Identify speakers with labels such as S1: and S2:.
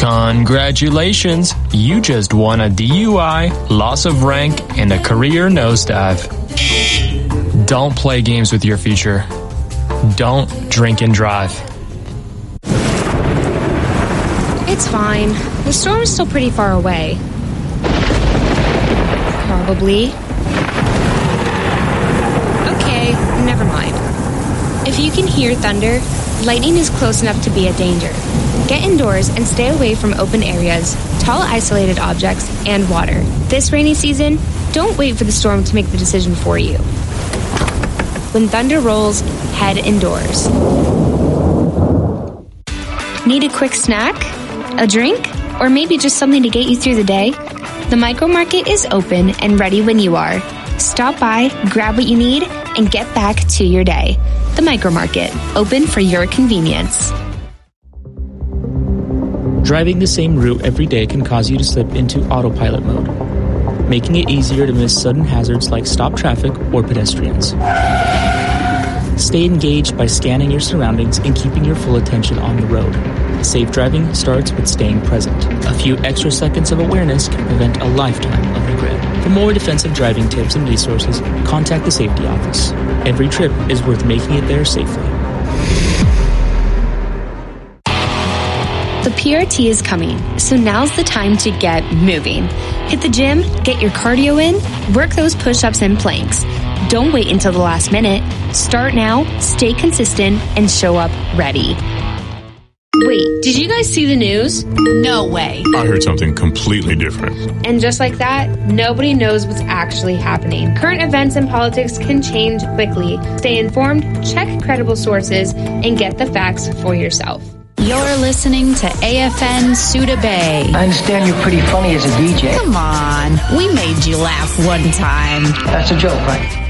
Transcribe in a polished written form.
S1: Congratulations, you just won a DUI, loss of rank, and a career nosedive. Don't play games with your future. Don't drink and drive.
S2: It's fine. The storm's still pretty far away. Probably. Okay, never mind. If you can hear thunder, lightning is close enough to be a danger. Get indoors and stay away from open areas, tall isolated objects, and water. This rainy season, don't wait for the storm to make the decision for you. When thunder rolls, head indoors. Need a quick snack? A drink? Or maybe just something to get you through the day? The Micro Market is open and ready when you are. Stop by, grab what you need, and get back to your day. The Micro Market, open for your convenience.
S3: Driving the same route every day can cause you to slip into autopilot mode, making it easier to miss sudden hazards like stopped traffic or pedestrians. Stay engaged by scanning your surroundings and keeping your full attention on the road. Safe driving starts with staying present. A few extra seconds of awareness can prevent a lifetime of regret. For more defensive driving tips and resources, contact the safety office. Every trip is worth making it there safely.
S2: The PRT is coming, so now's the time to get moving. Hit the gym, get your cardio in, work those push-ups and planks. Don't wait until the last minute. Start now, stay consistent, and show up ready. Wait, did you guys see the news?
S4: No way.
S5: I heard something completely different.
S2: And just like that, nobody knows what's actually happening. Current events and politics can change quickly. Stay informed, check credible sources, and get the facts for yourself.
S4: You're listening to AFN Suda Bay.
S6: I understand you're pretty funny as a DJ.
S4: Come on, we made you laugh one time.
S6: That's a joke, right?